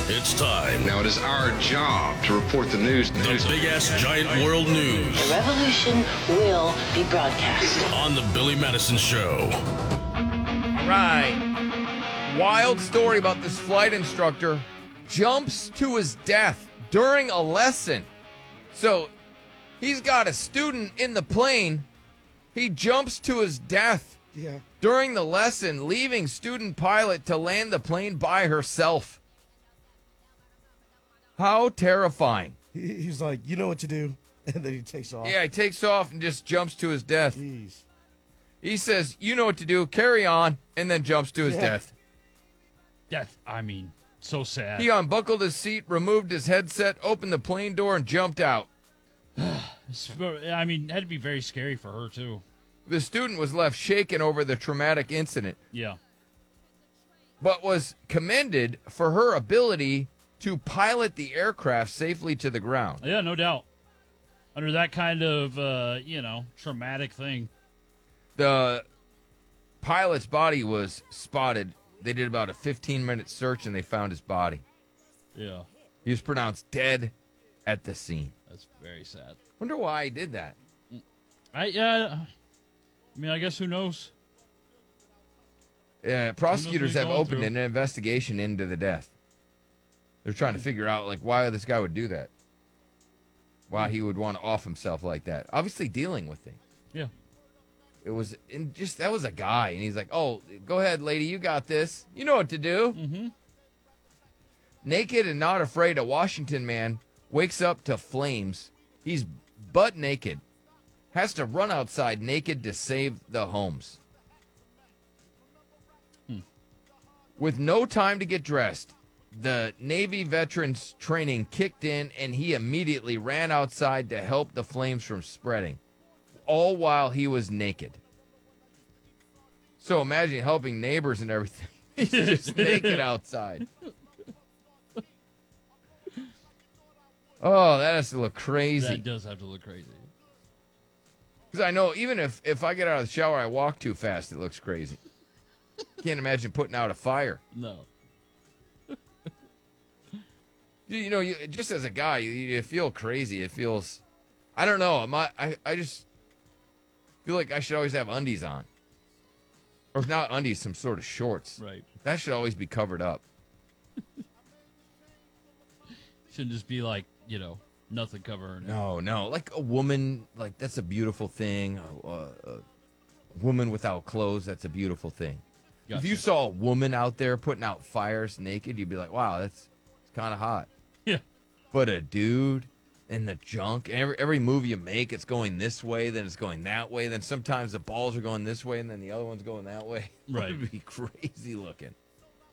It's time. Now it is our job to report the news. The big-ass giant world news. The revolution will be broadcast. On the Billy Madison Show. Right. Wild story about this flight instructor jumps to his death during a lesson. So he's got a student in the plane. He jumps to his death during the lesson, leaving student pilot to land the plane by herself. How terrifying. He's like, you know what to do, and then he takes off. Yeah, he takes off and just jumps to his death. Jeez. He says, you know what to do, carry on, and then jumps to his death. So sad. He unbuckled his seat, removed his headset, opened the plane door, and jumped out. It had to be very scary for her, too. The student was left shaken over the traumatic incident, Yeah. but was commended for her ability to pilot the aircraft safely to the ground. Yeah, no doubt. Under that kind of, traumatic thing. The pilot's body was spotted. They did about a 15-minute search, and they found his body. Yeah. He was pronounced dead at the scene. That's very sad. Wonder why he did that. I guess who knows? Prosecutors what he's have going opened through. an investigation into the death. They're trying to figure out, why this guy would do that. Why he would want to off himself like that. Obviously dealing with things. Yeah. It was that was a guy, and he's like, oh, go ahead, lady, you got this. You know what to do. Mm-hmm. Naked and not afraid, a Washington man wakes up to flames. He's butt naked. Has to run outside naked to save the homes. With no time to get dressed, the Navy veterans training kicked in, and he immediately ran outside to help the flames from spreading, all while he was naked. So imagine helping neighbors and everything. He's just naked outside. Oh, that has to look crazy. That does have to look crazy. Because I know even if I get out of the shower, I walk too fast, it looks crazy. Can't imagine putting out a fire. No. You just as a guy, you feel crazy. It feels, I don't know. I just feel like I should always have undies on. Or if not undies, some sort of shorts. Right. That should always be covered up. Shouldn't just be nothing covering it. No. Like a woman, that's a beautiful thing. A woman without clothes, that's a beautiful thing. Gotcha. If you saw a woman out there putting out fires naked, you'd be like, wow, it's kind of hot. Yeah. But a dude in the junk, every move you make, it's going this way, then it's going that way. Then sometimes the balls are going this way, and then the other one's going that way. Right. It would be crazy looking.